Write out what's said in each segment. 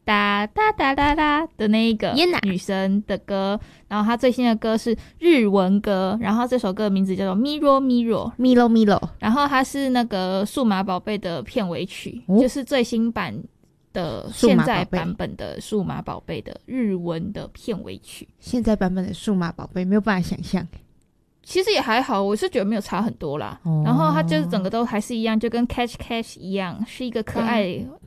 哒哒哒哒哒的那一个女生的歌，然后她最新的歌是日文歌，然后这首歌的名字叫做 Miro Miro Milo Milo， 然后它是那个数码宝贝的片尾曲，就是最新版的现在版本的数码宝贝的日文的片尾曲。 现在版本的数码宝贝没有办法想象， 其实也还好，我是觉得没有差很多啦。然后它就是整个都还是一样，就跟 Catch Catch 一样，是一个可爱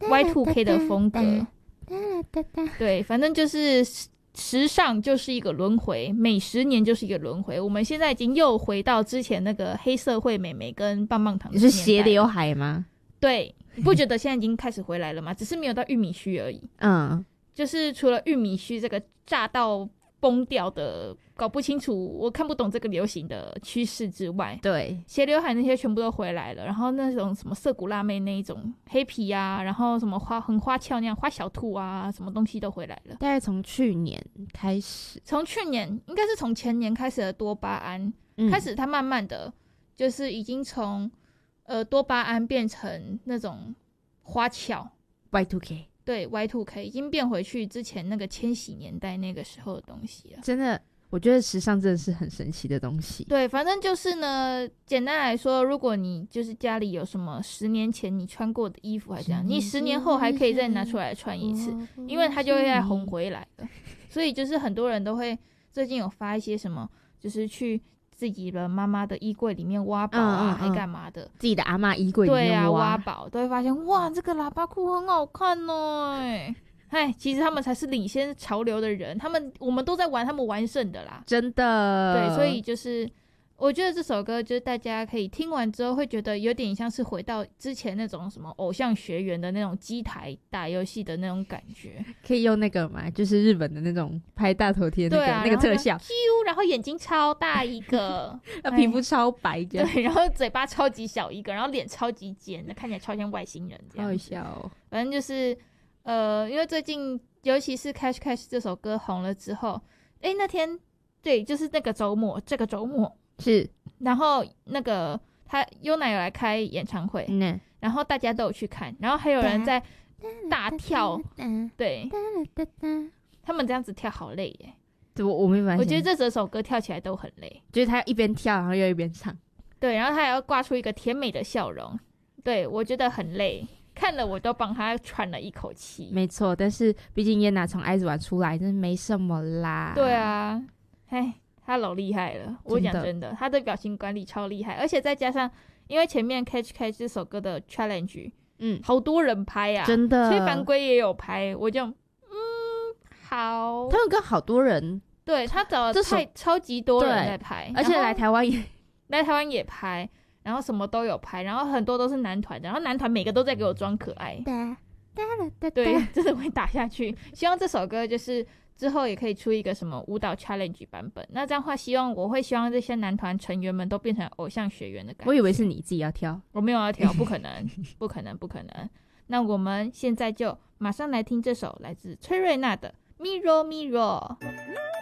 Y2K 的风格。对，反正就是时尚就是一个轮回，每10年就是一个轮回。我们现在已经又回到之前那个黑社会美眉跟棒棒糖的年代。 你是斜刘海吗？ 对，你不觉得现在已经开始回来了吗？只是没有到玉米须而已。就是除了玉米须这个炸到崩掉的搞不清楚我看不懂这个流行的趋势之外， 对， 斜刘海那些全部都回来了，然后那种什么涩谷辣妹那一种黑皮啊，然后什么很花俏那样花小兔啊，什么东西都回来了。 大概从去年开始， 从去年应该是从前年开始的多巴胺，开始它慢慢的就是已经从多巴胺变成那种花俏 Y2K， 对 Y2K 已经变回去之前那个千禧年代那个时候的东西了。 真的，我觉得时尚真的是很神奇的东西。 对，反正就是呢，简单来说，如果你就是家里有什么10年前你穿过的衣服还这样，你10年后还可以再拿出来穿一次，因为它就会再红回来了。所以就是很多人都会最近有发一些什么，就是去自己的妈妈的衣柜里面挖宝啊，还干嘛的？ 自己的阿嬷衣柜里面对啊，挖宝都会发现，哇，这个喇叭裤很好看哦。其实他们才是领先潮流的人，我们都在玩他们玩剩的啦， 真的。 对，所以就是我觉得这首歌就是大家可以听完之后会觉得有点像是回到之前那种什么偶像学园的那种机台打游戏的那种感觉。 可以用那个嘛，就是日本的那种拍大头贴那个特效， 然后眼睛超大一个皮肤超白这样， 对，然后嘴巴超级小一个，然后脸超级尖的，看起来超像外星人这样。 好笑哦。 反正就是因为最近尤其是 Catch Catch 这首歌红了之后，那天对，就是这个周末是，然后那个他优乃有来开演唱会，然后大家都有去看，然后还有人在大跳，对，他们这样子跳好累耶。 我没发现， 我觉得这整首歌跳起来都很累， 就是他一边跳然后又一边唱， 对，然后他还要挂出一个甜美的笑容，对，我觉得很累，看了我都帮他喘了一口气。 没错，但是毕竟耶娜从爱子玩出来真的没什么啦。 对啊，他老厉害了，我讲真的，他的表情管理超厉害，而且再加上因为前面 Catch Catch 这首歌的 challenge 好多人拍啊， 真的， 崔凡圭也有拍，我就好， 他们跟好多人， 对，他找了超级多人在拍， 而且来台湾也拍，然后什么都有拍，然后很多都是男团的，然后男团每个都在给我装可爱，对，真的会打下去。希望这首歌就是之后也可以出一个什么舞蹈 challenge 版本，那这样的话我会希望这些男团成员们都变成偶像学员的感觉。 我以为是你自己要跳， 我没有要跳，不可能不可能。那我们现在就马上来听这首来自崔瑞娜的 Miro Miro。